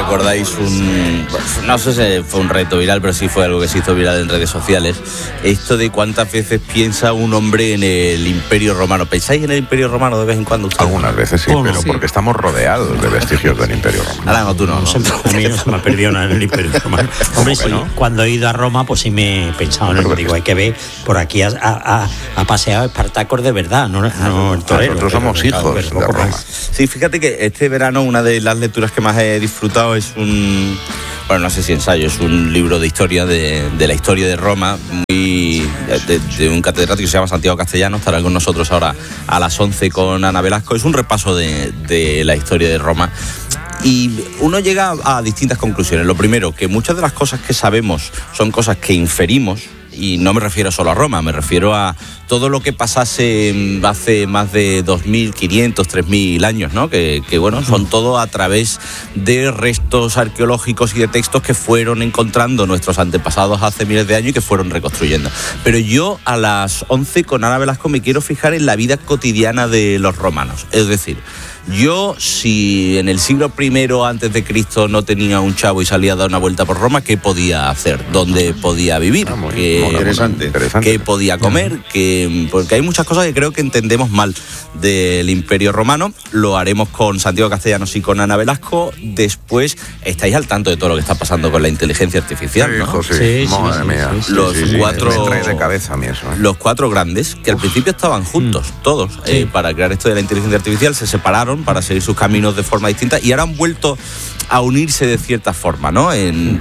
recordáis no sé si fue un reto viral, pero sí fue algo que se hizo viral en redes sociales, esto de cuántas veces piensa un hombre en el Imperio Romano. ¿Pensáis en el Imperio Romano de vez en cuando ustedes? Algunas veces sí, pero porque estamos rodeados de vestigios del Imperio Romano. Ahora no, tú no. A mí no se me ha perdido nada en el Imperio Romano. Hombre, sí, ¿no? Cuando he ido a Roma, pues sí me he pensado en el... Digo, hay que ver, por aquí ha paseado Espartacos de verdad, no el torero. Nosotros somos hijos de Roma. Sí, fíjate que este verano una de las lecturas que más he disfrutado es no sé si ensayo, es un libro de historia de la historia de Roma, de un catedrático que se llama Santiago Castellanos. Estará con nosotros ahora a las 11 con Ana Velasco. Es un repaso de la historia de Roma. Y uno llega a distintas conclusiones. Lo primero, que muchas de las cosas que sabemos son cosas que inferimos, y no me refiero solo a Roma, me refiero a todo lo que pasase hace más de 2.500, 3.000 años, ¿no? Que bueno, son todo a través de restos arqueológicos y de textos que fueron encontrando nuestros antepasados hace miles de años y que fueron reconstruyendo. Pero yo a las 11 con Ana Velasco me quiero fijar en la vida cotidiana de los romanos. Es decir, yo, si en el siglo I antes de Cristo no tenía un chavo y salía a dar una vuelta por Roma, ¿qué podía hacer? ¿Dónde podía vivir? Interesante. ¿Qué podía comer? Porque hay muchas cosas que creo que entendemos mal del Imperio Romano. Lo haremos con Santiago Castellanos y con Ana Velasco. Después estáis al tanto de todo lo que está pasando con la inteligencia artificial, ¿no? Sí. Madre mía. Los cuatro... Me trae de cabeza a mí eso. Los cuatro grandes, que al principio estaban juntos, todos, para crear esto de la inteligencia artificial, se separaron para seguir sus caminos de forma distinta y ahora han vuelto a unirse de cierta forma, ¿no?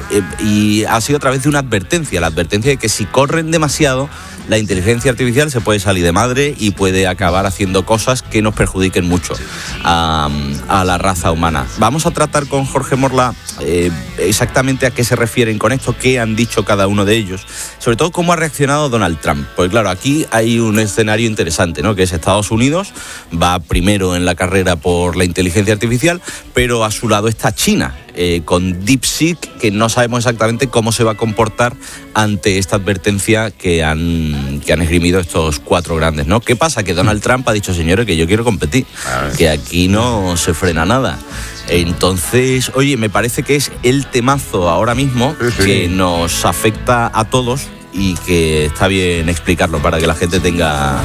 Y ha sido a través de una advertencia, la advertencia de que si corren demasiado, la inteligencia artificial se puede salir de madre y puede acabar haciendo cosas que nos perjudiquen mucho a la raza humana. Vamos a tratar con Jorge Morla exactamente a qué se refieren con esto, qué han dicho cada uno de ellos, sobre todo cómo ha reaccionado Donald Trump. Porque claro, aquí hay un escenario interesante, ¿no? Que es Estados Unidos, va primero en la carrera por la inteligencia artificial, pero a su lado está China, con DeepSeek, que no sabemos exactamente cómo se va a comportar ante esta advertencia que han esgrimido estos cuatro grandes, ¿no? ¿Qué pasa? Que Donald Trump ha dicho, señores, que yo quiero competir, que aquí no se frena nada. Entonces, oye, me parece que es el temazo ahora mismo que nos afecta a todos y que está bien explicarlo para que la gente tenga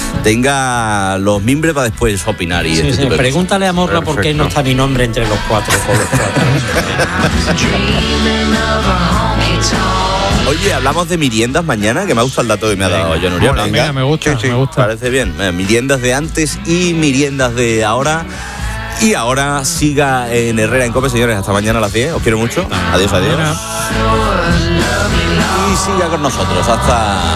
los mimbres para después opinar. Y pregúntale a Morla por qué no está mi nombre entre los cuatro. Oye, hablamos de meriendas mañana, que me gusta el dato que me ha dado John Uriol. Venga, me gusta. Parece bien. Meriendas de antes y meriendas de ahora. Y ahora siga en Herrera en COPE, señores. Hasta mañana a las 10. Os quiero mucho. Adiós. Y siga con nosotros hasta